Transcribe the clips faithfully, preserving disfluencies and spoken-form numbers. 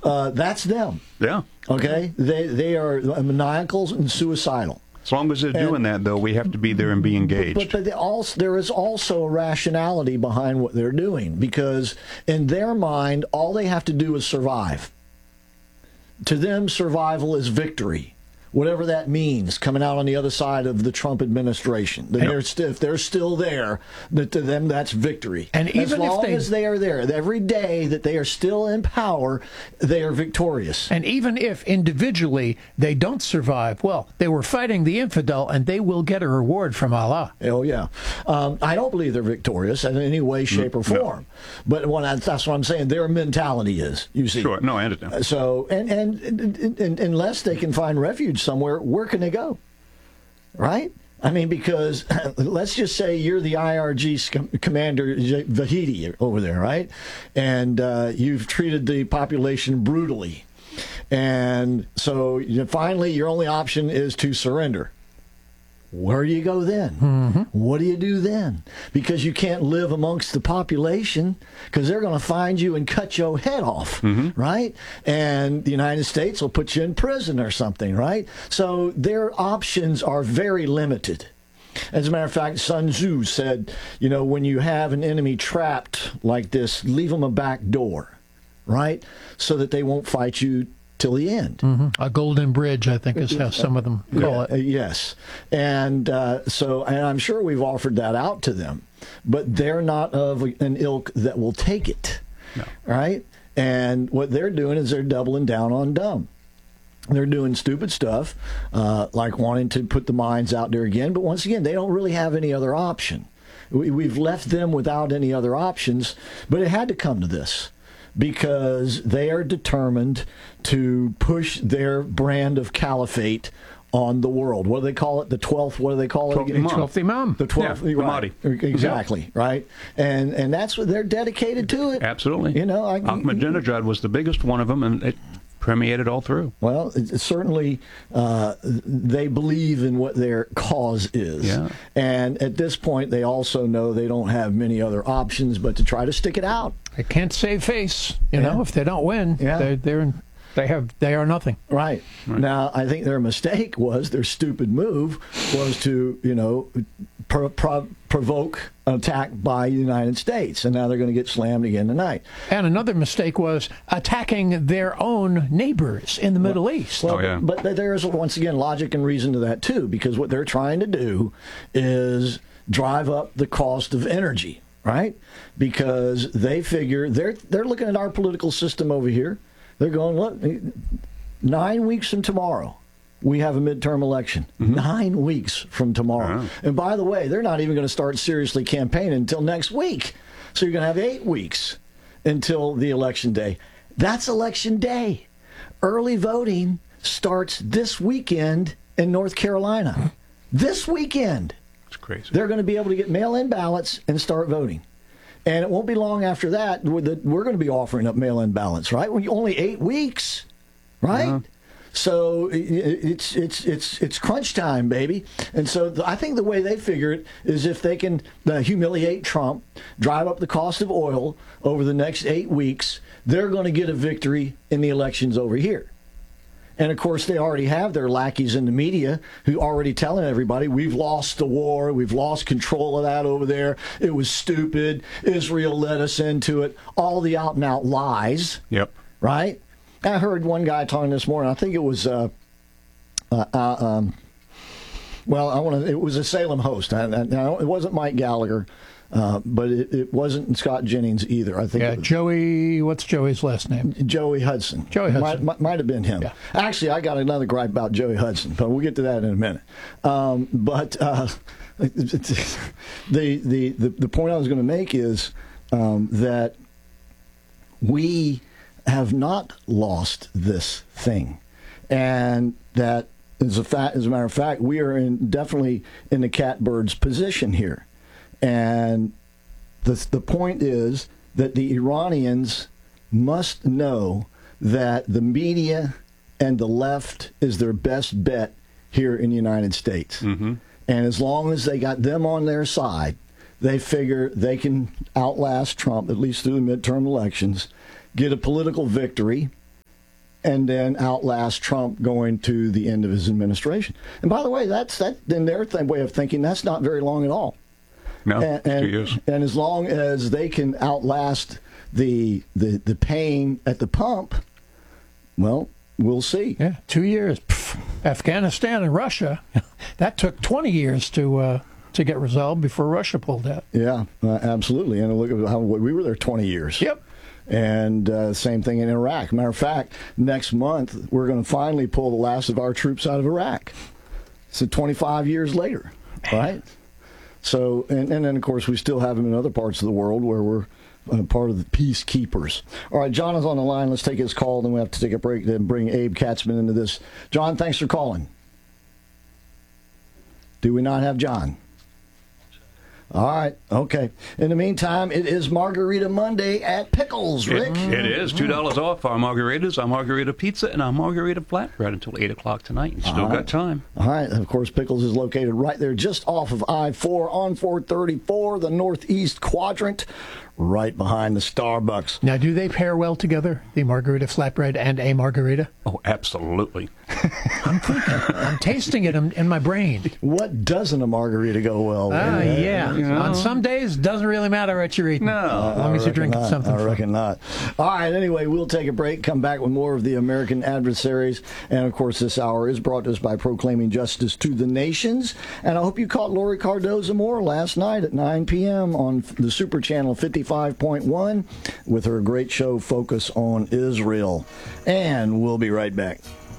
uh, that's them. Yeah. Okay? They, they are maniacal and suicidal. As long as they're doing and, that, though, we have to be there and be engaged. But, but they also, there is also a rationality behind what they're doing, because in their mind, all they have to do is survive. To them, survival is victory. Whatever that means, coming out on the other side of the Trump administration. They're st- if they're still there, that to them that's victory. And even as long if they, as they are there, every day that they are still in power, they are victorious. And even if individually they don't survive, well, they were fighting the infidel, and they will get a reward from Allah. Oh, yeah. Um, I don't believe they're victorious in any way, shape, or form. No. But when I, that's what I'm saying. Their mentality is, you see. Sure. No, I understand. So, and, and, and, and unless they can find refuge somewhere, where can they go? Right? I mean, because let's just say you're the I R G commander, Vahidi, over there, right? And uh, you've treated the population brutally. And so you, finally, your only option is to surrender. Where do you go then? Mm-hmm. What do you do then? Because you can't live amongst the population, because they're going to find you and cut your head off, mm-hmm. right? And the United States will put you in prison or something, right? So their options are very limited. As a matter of fact, Sun Tzu said, you know, when you have an enemy trapped like this, leave them a back door, right? So that they won't fight you till the end. Mm-hmm. A golden bridge, I think, is how some of them call yeah, it. Uh, yes. And uh, so, and I'm sure we've offered that out to them, but they're not of an ilk that will take it. No. Right? And what they're doing is they're doubling down on dumb. They're doing stupid stuff, uh, like wanting to put the mines out there again. But once again, they don't really have any other option. We, we've left them without any other options, but it had to come to this, because they are determined to push their brand of caliphate on the world. What do they call it? The twelfth, what do they call it again? twelfth Imam. The twelfth, yeah, right. the Mahdi. Exactly, yeah. Right? And and that's what they're dedicated to it. Absolutely. You know, I, Ahmadinejad was the biggest one of them, and it permeated all through. Well, it, certainly uh, they believe in what their cause is. Yeah. And at this point, they also know they don't have many other options but to try to stick it out. They can't save face. You yeah. know, if they don't win, yeah. they're, they're, they have they are nothing. Right. right. Now, I think their mistake was, their stupid move was to, you know, pro- pro- provoke an attack by the United States. And now they're going to get slammed again tonight. And another mistake was attacking their own neighbors in the well, Middle East. Well, oh, yeah. But there's, once again, logic and reason to that, too, because what they're trying to do is drive up the cost of energy. Right? Because they figure they're they're looking at our political system over here. They're going, look, nine weeks from tomorrow, we have a midterm election. Mm-hmm. Nine weeks from tomorrow. Uh-huh. And by the way, they're not even going to start seriously campaigning until next week. So you're going to have eight weeks until the election day. That's election day. Early voting starts this weekend in North Carolina. This weekend. Crazy. They're going to be able to get mail-in ballots and start voting. And it won't be long after that we're going to be offering up mail-in ballots, right? Only eight weeks, right? Uh-huh. So it's it's it's it's crunch time, baby. And so I think the way they figure it is if they can uh, humiliate Trump, drive up the cost of oil over the next eight weeks, they're going to get a victory in the elections over here. And, of course, they already have their lackeys in the media who are already telling everybody, we've lost the war, we've lost control of that over there, it was stupid, Israel led us into it, all the out-and-out lies. Yep. Right? I heard one guy talking this morning, I think it was, uh, uh, uh, um, well, I want to. It was a Salem host. I, I, now, it wasn't Mike Gallagher. Uh, but it, it wasn't Scott Jennings either. I think yeah, it was Joey. What's Joey's last name? Joey Hudson. Joey Hudson might, might, might have been him. Yeah. Actually, I got another gripe about Joey Hudson, but we'll get to that in a minute. Um, but uh, the, the the the point I was going to make is um, that we have not lost this thing, and that as a fact, as a matter of fact, we are in, definitely in the catbird's position here. And the the point is that the Iranians must know that the media and the left is their best bet here in the United States. Mm-hmm. And as long as they got them on their side, they figure they can outlast Trump, at least through the midterm elections, get a political victory, and then outlast Trump going to the end of his administration. And by the way, that's that. In their th- way of thinking, that's not very long at all. No, and, and, two years. And as long as they can outlast the the the pain at the pump, well, we'll see. Yeah, two years. Pff, Afghanistan and Russia, that took twenty years to uh, to get resolved before Russia pulled out. Yeah, uh, absolutely. And look at how we were there twenty years. Yep. And uh, same thing in Iraq. Matter of fact, next month we're going to finally pull the last of our troops out of Iraq. So twenty-five years later, right? So, and, and then of course we still have them in other parts of the world where we're uh, part of the peacekeepers. All right, John is on the line. Let's take his call. Then we have to take a break. Then bring Abe Katzman into this. John, thanks for calling. Do we not have John? All right. Okay. In the meantime, it is Margarita Monday at Pickles, Rick. It, it is. two dollars off our margaritas, our margarita pizza, and our margarita flatbread until eight o'clock tonight. You still right. got time. All right. Of course, Pickles is located right there just off of I four on four thirty-four, the northeast quadrant, right behind the Starbucks. Now, do they pair well together, the margarita flatbread and a margarita? Oh, absolutely. I'm thinking. I'm tasting it in, in my brain. What doesn't a margarita go well with? Ah, yeah. You know. On some days, it doesn't really matter what you're eating. No. As long I as you're drinking not. something. I reckon not. All right, anyway, we'll take a break, come back with more of the American Adversaries. And, of course, this hour is brought to us by Proclaiming Justice to the Nations. And I hope you caught Lori Cardoza Moore last night at nine p.m. on the Super Channel fifty-five point one with her great show, Focus on Israel. And we'll be right back.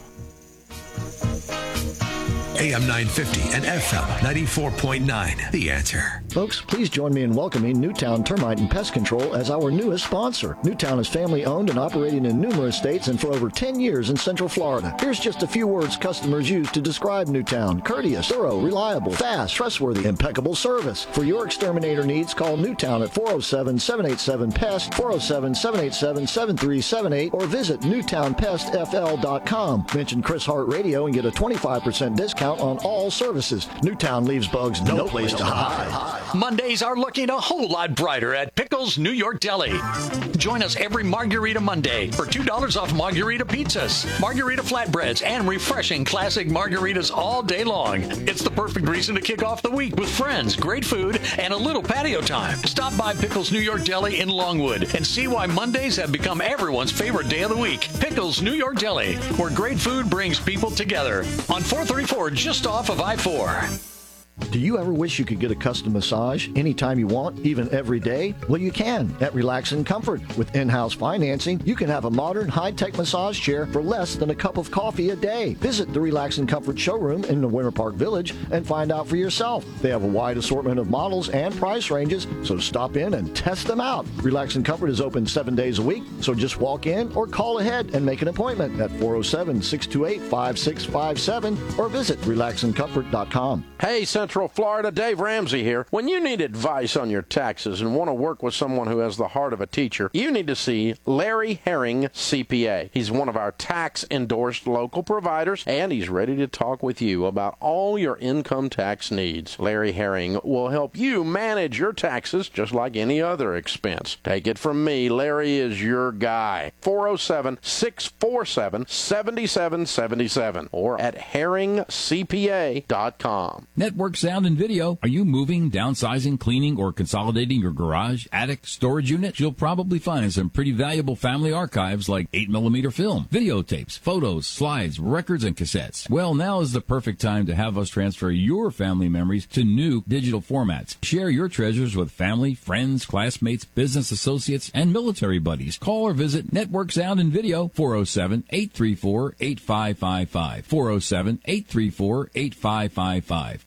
A M nine fifty and F M ninety-four point nine. The Answer. Folks, please join me in welcoming Newtown Termite and Pest Control as our newest sponsor. Newtown is family-owned and operating in numerous states and for over ten years in Central Florida. Here's just a few words customers use to describe Newtown. Courteous, thorough, reliable, fast, trustworthy, impeccable service. For your exterminator needs, call Newtown at four oh seven, seven eight seven, P E S T, four oh seven, seven eight seven, seven three seven eight, or visit newtown pest f l dot com. Mention Chris Hart Radio and get a twenty-five percent discount on all services. Newtown leaves bugs no, no place to hide. Mondays are looking a whole lot brighter at Pickles New York Deli. Join us every Margarita Monday for two dollars off margarita pizzas, margarita flatbreads, and refreshing classic margaritas all day long. It's the perfect reason to kick off the week with friends, great food, and a little patio time. Stop by Pickles New York Deli in Longwood and see why Mondays have become everyone's favorite day of the week. Pickles New York Deli, where great food brings people together. On four thirty-four, just off of I four. Do you ever wish you could get a custom massage anytime you want, even every day? Well, you can at Relax and Comfort. With in-house financing, you can have a modern, high-tech massage chair for less than a cup of coffee a day. Visit the Relax and Comfort showroom in the Winter Park Village and find out for yourself. They have a wide assortment of models and price ranges, so stop in and test them out. Relax and Comfort is open seven days a week, so just walk in or call ahead and make an appointment at four oh seven, six two eight, five six five seven or visit relax and comfort dot com. Hey, Central Florida, Dave Ramsey here. When you need advice on your taxes and want to work with someone who has the heart of a teacher, you need to see Larry Herring, C P A. He's one of our tax-endorsed local providers, and he's ready to talk with you about all your income tax needs. Larry Herring will help you manage your taxes just like any other expense. Take it from me, Larry is your guy. four oh seven, six four seven, seven seven seven seven or at herring c p a dot com. Network Sound and Video. Are you moving, downsizing, cleaning, or consolidating your garage, attic, storage unit? You'll probably find some pretty valuable family archives like eight millimeter film, videotapes, photos, slides, records, and cassettes. Well, now is the perfect time to have us transfer your family memories to new digital formats. Share your treasures with family, friends, classmates, business associates, and military buddies. Call or visit Network Sound and Video, four oh seven, eight three four, eight five five five, four oh seven, eight three four, eight five five five.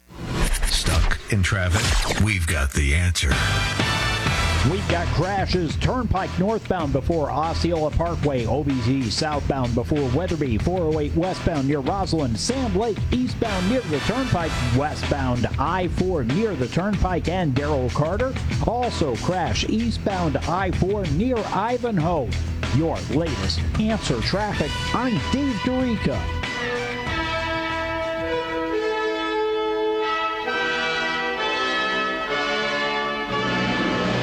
Stuck in traffic? We've got the answer. We've got crashes Turnpike northbound before Osceola Parkway, O B Z southbound before Weatherby, four oh eight westbound near Roslyn, Sand Lake eastbound near the Turnpike, westbound I four near the Turnpike and Darrell Carter. Also crash eastbound I four near Ivanhoe. Your latest Answer Traffic. I'm Dave Dorica.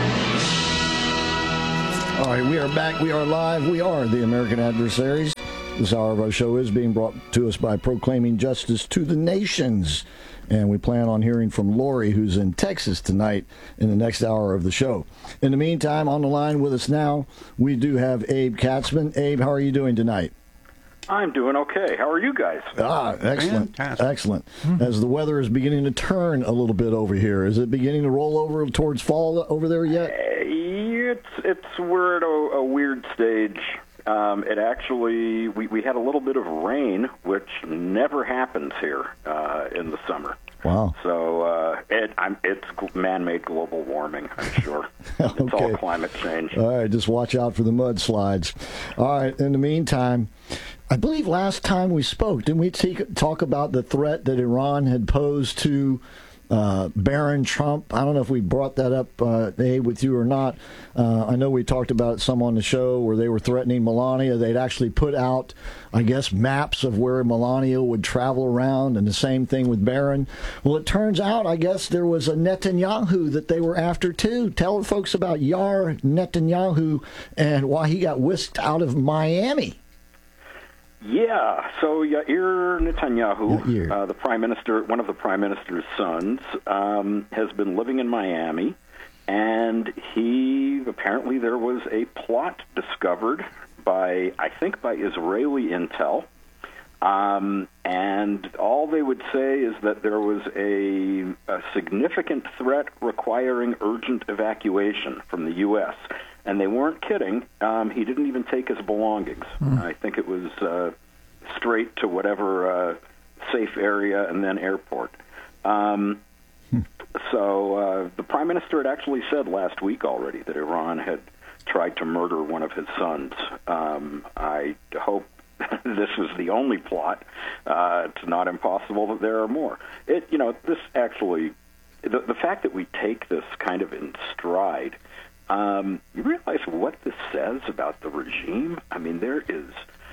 All right, we are back. We are live. We are the American Adversaries. This hour of our show is being brought to us by Proclaiming Justice to the Nations. And we plan on hearing from Lori, who's in Texas tonight, in the next hour of the show. In the meantime, on the line with us now, we do have Abe Katzman. Abe, how are you doing tonight? I'm doing okay. How are you guys? Ah, excellent. Fantastic. Excellent. As the weather is beginning to turn a little bit over here, is it beginning to roll over towards fall over there yet? It's, it's we're at a, a weird stage. Um, it actually, we, we had a little bit of rain, which never happens here uh, in the summer. Wow. So uh, it, I'm, it's man-made global warming, I'm sure. Okay. It's all climate change. All right, just watch out for the mudslides. All right, in the meantime, I believe last time we spoke, didn't we take, talk about the threat that Iran had posed to uh, Barron Trump? I don't know if we brought that up, uh, Abe, with you or not. Uh, I know we talked about some on the show where they were threatening Melania. They'd actually put out, I guess, maps of where Melania would travel around, and the same thing with Barron. Well, it turns out, I guess, there was a Netanyahu that they were after, too. Tell folks about Yair Netanyahu and why he got whisked out of Miami. Yeah, so Yair Netanyahu, Yair. Uh, the prime minister, one of the prime minister's sons, um, has been living in Miami, and he apparently there was a plot discovered by, I think, by Israeli intel, um, and all they would say is that there was a, a significant threat requiring urgent evacuation from the U S And they weren't kidding. Um, he didn't even take his belongings. Mm. I think it was uh, straight to whatever uh, safe area and then airport. Um, hmm. So uh, the prime minister had actually said last week already that Iran had tried to murder one of his sons. Um, I hope this is the only plot. Uh, it's not impossible that there are more. It, you know, this actually, the, the fact that we take this kind of in stride. Um, you realize what this says about the regime? I mean, there is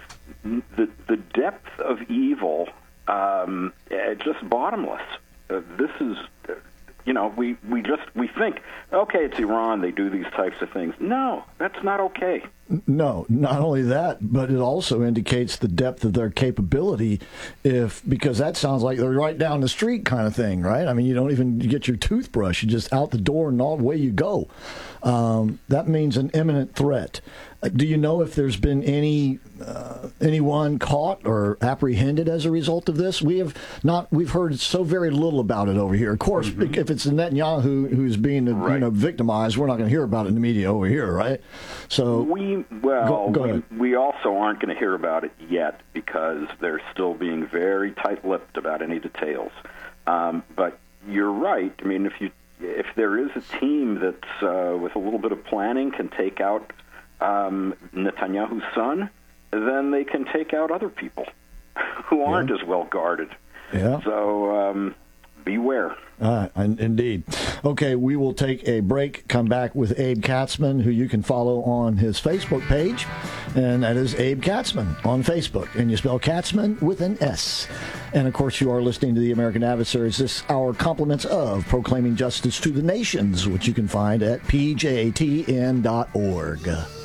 the the depth of evil, um, uh, just bottomless. Uh, this is, uh, you know, we, we just we think, okay, it's Iran, they do these types of things. No, that's not okay. No, not only that, but it also indicates the depth of their capability, if because that sounds like they're right down the street kind of thing, right? I mean, you don't even get your toothbrush; you just out the door and all the way you go. Um, that means an imminent threat. Uh, do you know if there's been any uh, anyone caught or apprehended as a result of this? We have not. We've heard so very little about it over here. Of course, mm-hmm. if it's Netanyahu who's being right. you know victimized, we're not going to hear about it in the media over here, right? So we. Well, go, go we, we also aren't going to hear about it yet because they're still being very tight-lipped about any details. Um, but you're right. I mean, if you if there is a team that's uh, with a little bit of planning can take out um, Netanyahu's son, then they can take out other people who aren't yeah. as well guarded. Yeah. So um, beware. Uh, indeed. Okay, we will take a break, come back with Abe Katzman, who you can follow on his Facebook page, and that is Abe Katzman on Facebook, and you spell Katzman with an S. And, of course, you are listening to the American Adversaries, this hour compliments of Proclaiming Justice to the Nations, which you can find at P J T N dot org.